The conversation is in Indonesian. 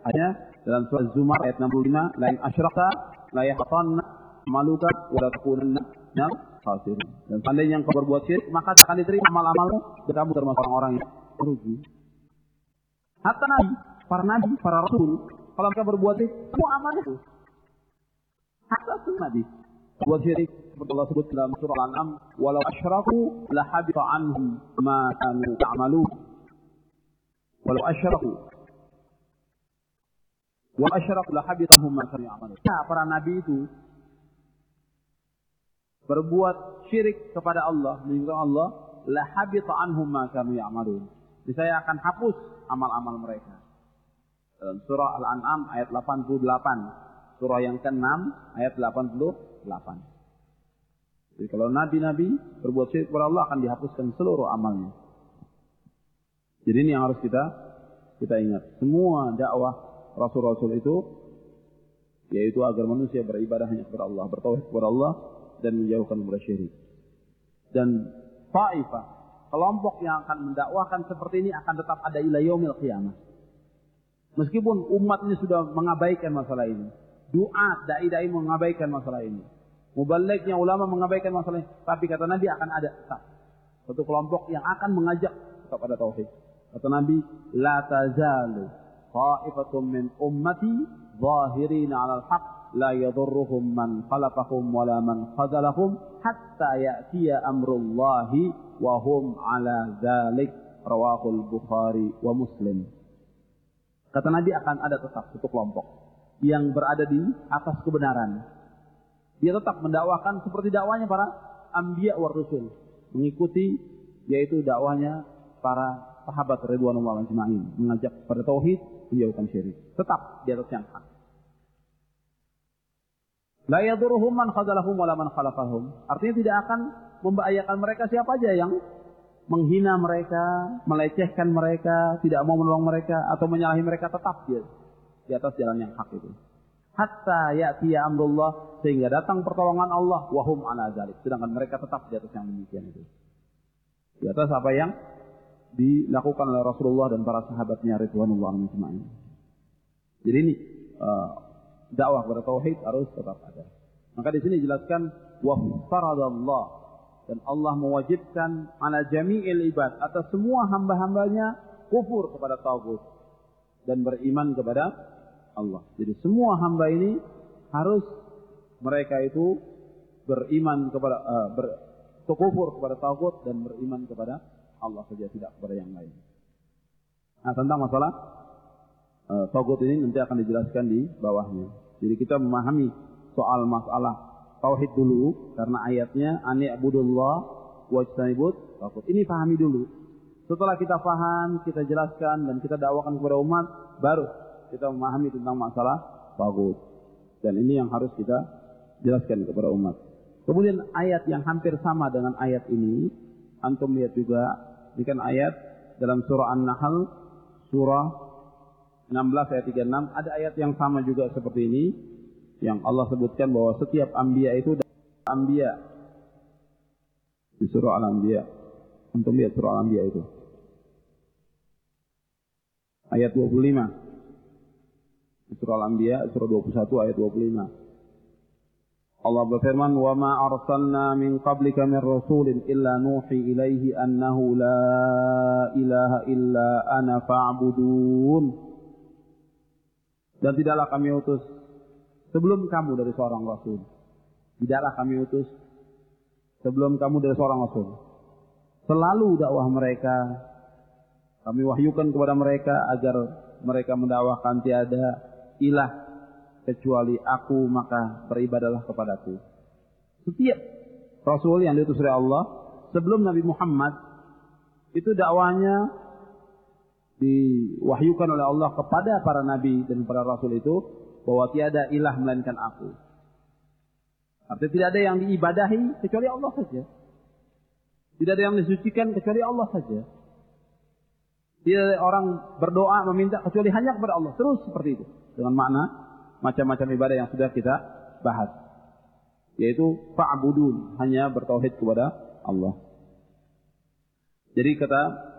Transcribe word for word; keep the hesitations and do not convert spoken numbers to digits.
Hanya dalam surah Zumar ayat enam puluh lima, la in asyrakta la yahbatanna amaluka wa la takunanna minal khasirin. Dan seandainya engkau berbuat syirik, maka tak akan diterima amal-amalmu dan kamu termasuk orang-orang yang merugi. Hatta nabi, para nabi, para rasul, kalau mereka berbuat syirik, semua amalnya itu. Hatta nabi berbuat syirik, seperti Allah sebut dalam surah Al-An'am, walau asyraku la habita anhum ma kanu ya'malun. Walau asyraku wa asyraku la habita anhum ma kanu ya'malun. Nah, para nabi itu berbuat syirik kepada Allah, meninggalkan Allah, la habita anhum ma kanu ya'malun. Saya akan hapus amal-amal mereka. Dalam surah Al-An'am ayat delapan puluh delapan, surah yang keenam ayat delapan puluh delapan. Jadi kalau nabi-nabi berbuat syirik kepada Allah akan dihapuskan seluruh amalnya. Jadi ini yang harus kita kita ingat. Semua dakwah rasul-rasul itu yaitu agar manusia beribadah hanya kepada Allah, bertauhid kepada Allah dan menjauhkan kepada syirik. Dan Taifah, kelompok yang akan mendakwahkan seperti ini akan tetap ada ila yaumil qiyamah. Meskipun umatnya sudah mengabaikan masalah ini, duat dai-dai mengabaikan masalah ini, mubalignya ulama mengabaikan masalah ini, tapi kata Nabi akan ada tetap satu kelompok yang akan mengajak kepada tauhid. Kata Nabi, la tazalu ta'ifatun min ummati zahirina 'alal haqq la yadurruhum man khalafahum wala man khazalahum hatta ya'tiya amrullahi wa hum 'ala dzalik, rawahul Bukhari wa Muslim. Kata Nabi akan ada tetap satu kelompok yang berada di atas kebenaran. Dia tetap mendakwakan seperti dakwanya para anbiya wa rasul, mengikuti yaitu dakwanya para sahabat ridwanullah ajma'in, mengajak pada tauhid, menjauhkan syirik. Tetap di atas yang hak. La yadurruhum man khazalahum wala man khalafahum. Artinya tidak akan membahayakan mereka siapa aja yang menghina mereka, melecehkan mereka, tidak mau menolong mereka atau menyalahi mereka, tetap dia di atas jalan yang hak itu. Hatta ya'tiya amrullah, sehingga datang pertolongan Allah, wa hum 'ala dzalik. Sedangkan mereka tetap di atas yang demikian itu. Di atas apa yang dilakukan oleh Rasulullah dan para sahabatnya ridwanullah ajma'in. Jadi ini uh, dakwah kepada tauhid harus tetap ada. Maka di sini dijelaskan wa faradallah, dan Allah mewajibkan ala jami'il ibad, atas semua hamba-hambanya kufur kepada taghut dan beriman kepada Allah. Jadi semua hamba ini harus mereka itu beriman kepada uh, ber, kufur kepada taghut dan beriman kepada Allah saja, tidak kepada yang lain. Nah, tentang masalah uh, taghut ini nanti akan dijelaskan di bawahnya. Jadi kita memahami soal masalah tauhid dulu, karena ayatnya ani'budullah wajtanibut taghut. Ini pahami dulu. Setelah kita paham, kita jelaskan dan kita dakwakan kepada umat, baru kita memahami tentang masalah taghut. Dan ini yang harus kita jelaskan kepada umat. Kemudian ayat yang hampir sama dengan ayat ini, antum lihat juga, ini kan ayat dalam surah An-Nahl, surah enam belas ayat tiga puluh enam, ada ayat yang sama juga seperti ini, yang Allah sebutkan bahwa setiap anbiya itu anbiya. Di surah Al-Anbiya, antum lihat surah Al-Anbiya itu. Ayat dua puluh lima. Di surah Al-Anbiya, surah dua puluh satu ayat dua puluh lima. Allah berfirman, "Wa ma arsalna min qablika min rasulin illa nuhi ilaihi annahu la ilaha illa ana fa'budun." Dan tidaklah kami utus sebelum kamu dari seorang rasul. Tidaklah kami utus sebelum kamu dari seorang rasul. Selalu dakwah mereka kami wahyukan kepada mereka agar mereka mendakwahkan tiada ilah kecuali aku, maka beribadalah kepadaku. Setiap rasul yang diutus oleh Allah sebelum Nabi Muhammad itu dakwahnya diwahyukan oleh Allah kepada para nabi dan para rasul itu bahwa tiada ilah melainkan aku. Artinya tidak ada yang diibadahi kecuali Allah saja. Tidak ada yang disucikan kecuali Allah saja. Tidak ada orang berdoa meminta kecuali hanya kepada Allah. Terus seperti itu. Dengan makna macam-macam ibadah yang sudah kita bahas, yaitu fa'budun, hanya bertauhid kepada Allah. Jadi kata